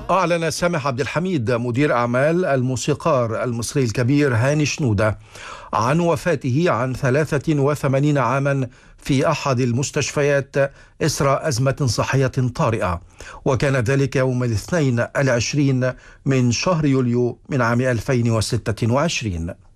أعلن سامح عبد الحميد مدير أعمال الموسيقار المصري الكبير هاني شنودة عن وفاته عن 83 عاما في أحد المستشفيات إثر أزمة صحية طارئة، وكان ذلك يوم الاثنين 20 من شهر يوليو من عام 2026.